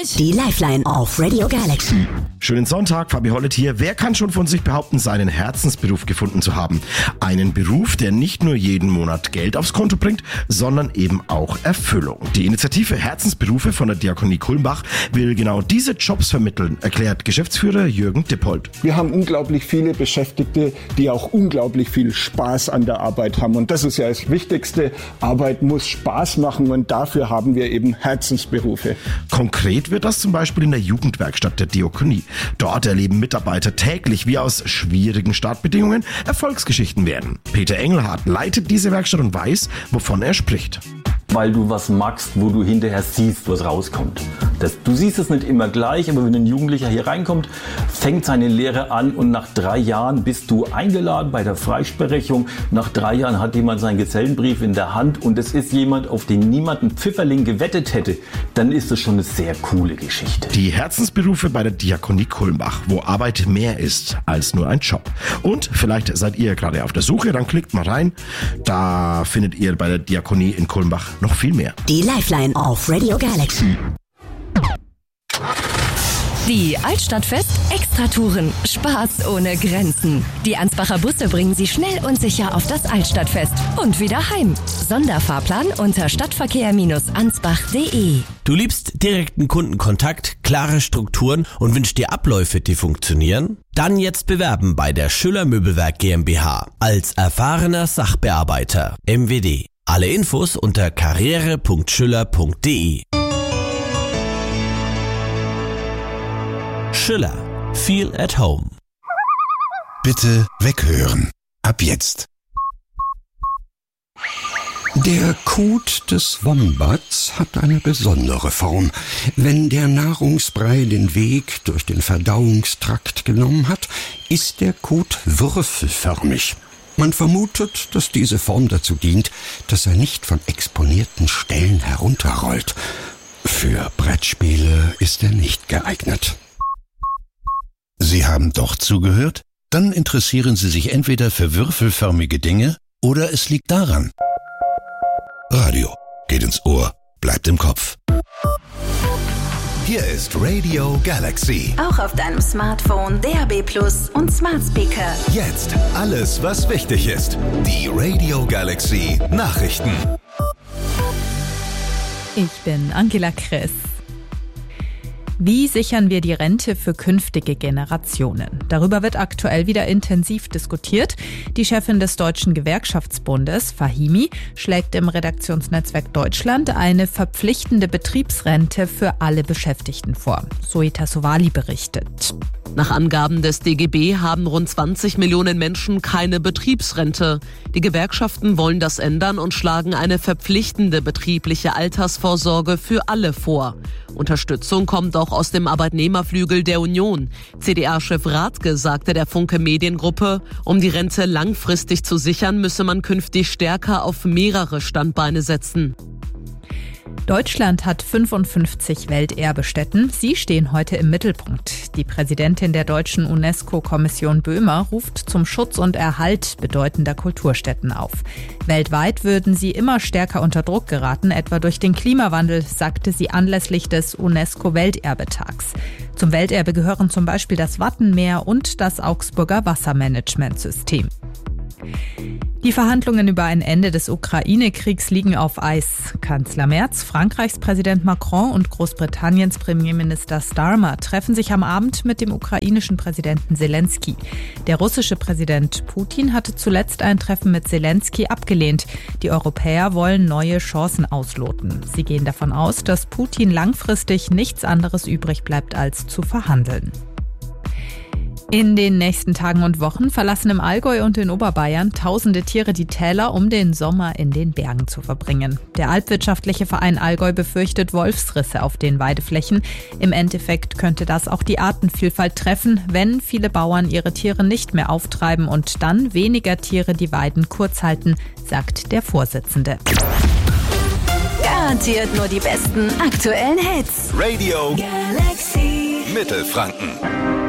nicht. Die Lifeline auf Radio Galaxy. Schönen Sonntag, Fabi Hollett hier. Wer kann schon von sich behaupten, seinen Herzensberuf gefunden zu haben? Einen Beruf, der nicht nur jeden Monat Geld aufs Konto bringt, sondern eben auch Erfüllung. Die Initiative Herzensberufe von der Diakonie Kulmbach will genau diese Jobs vermitteln, erklärt Geschäftsführer Jürgen Dippold. Wir haben unglaublich viele Beschäftigte, die auch unglaublich viel Spaß an der Arbeit haben. Und das ist ja das Wichtigste. Arbeit muss Spaß machen und dafür haben wir eben Herzensberufe. Konkret wird das zum Beispiel in der Jugendwerkstatt der Diakonie. Dort erleben Mitarbeiter täglich, wie aus schwierigen Startbedingungen Erfolgsgeschichten werden. Peter Engelhardt leitet diese Werkstatt und weiß, wovon er spricht. Weil du was magst, wo du hinterher siehst, was rauskommt. Du siehst es nicht immer gleich, aber wenn ein Jugendlicher hier reinkommt, fängt seine Lehre an und nach 3 Jahren bist du eingeladen bei der Freisprechung. Nach 3 Jahren hat jemand seinen Gesellenbrief in der Hand und es ist jemand, auf den niemand einen Pfifferling gewettet hätte. Dann ist das schon eine sehr coole Geschichte. Die Herzensberufe bei der Diakonie Kulmbach, wo Arbeit mehr ist als nur ein Job. Und vielleicht seid ihr gerade auf der Suche, dann klickt mal rein. Da findet ihr bei der Diakonie in Kulmbach noch viel mehr. Die Lifeline auf Radio Galaxy. Die Altstadtfest Extratouren. Spaß ohne Grenzen. Die Ansbacher Busse bringen Sie schnell und sicher auf das Altstadtfest und wieder heim. Sonderfahrplan unter stadtverkehr-ansbach.de. Du liebst direkten Kundenkontakt, klare Strukturen und wünschst dir Abläufe, die funktionieren? Dann jetzt bewerben bei der Schüller Möbelwerk GmbH als erfahrener Sachbearbeiter MWD. Alle Infos unter karriere.schüller.de. Schüller. Feel at home. Bitte weghören. Ab jetzt. Der Kot des Wombats hat eine besondere Form. Wenn der Nahrungsbrei den Weg durch den Verdauungstrakt genommen hat, ist der Kot würfelförmig. Man vermutet, dass diese Form dazu dient, dass er nicht von exponierten Stellen herunterrollt. Für Brettspiele ist er nicht geeignet. Sie haben doch zugehört? Dann interessieren Sie sich entweder für würfelförmige Dinge oder es liegt daran. Radio geht ins Ohr, bleibt im Kopf. Hier ist Radio Galaxy. Auch auf deinem Smartphone, DAB+ und Smart Speaker. Jetzt alles, was wichtig ist. Die Radio Galaxy Nachrichten. Ich bin Angela Kress. Wie sichern wir die Rente für künftige Generationen? Darüber wird aktuell wieder intensiv diskutiert. Die Chefin des Deutschen Gewerkschaftsbundes, Fahimi, schlägt im Redaktionsnetzwerk Deutschland eine verpflichtende Betriebsrente für alle Beschäftigten vor. Zoe Tassovali berichtet. Nach Angaben des DGB haben rund 20 Millionen Menschen keine Betriebsrente. Die Gewerkschaften wollen das ändern und schlagen eine verpflichtende betriebliche Altersvorsorge für alle vor. Unterstützung kommt auch aus dem Arbeitnehmerflügel der Union. CDA-Chef Rathke sagte der Funke Mediengruppe, um die Rente langfristig zu sichern, müsse man künftig stärker auf mehrere Standbeine setzen. Deutschland hat 55 Welterbestätten. Sie stehen heute im Mittelpunkt. Die Präsidentin der deutschen UNESCO-Kommission Böhmer ruft zum Schutz und Erhalt bedeutender Kulturstätten auf. Weltweit würden sie immer stärker unter Druck geraten, etwa durch den Klimawandel, sagte sie anlässlich des UNESCO-Welterbetags. Zum Welterbe gehören zum Beispiel das Wattenmeer und das Augsburger Wassermanagementsystem. Die Verhandlungen über ein Ende des Ukraine-Kriegs liegen auf Eis. Kanzler Merz, Frankreichs Präsident Macron und Großbritanniens Premierminister Starmer treffen sich am Abend mit dem ukrainischen Präsidenten Zelensky. Der russische Präsident Putin hatte zuletzt ein Treffen mit Zelensky abgelehnt. Die Europäer wollen neue Chancen ausloten. Sie gehen davon aus, dass Putin langfristig nichts anderes übrig bleibt, als zu verhandeln. In den nächsten Tagen und Wochen verlassen im Allgäu und in Oberbayern tausende Tiere die Täler, um den Sommer in den Bergen zu verbringen. Der Alpwirtschaftliche Verein Allgäu befürchtet Wolfsrisse auf den Weideflächen. Im Endeffekt könnte das auch die Artenvielfalt treffen, wenn viele Bauern ihre Tiere nicht mehr auftreiben und dann weniger Tiere die Weiden kurz halten, sagt der Vorsitzende. Garantiert nur die besten aktuellen Hits. Radio Galaxy Mittelfranken.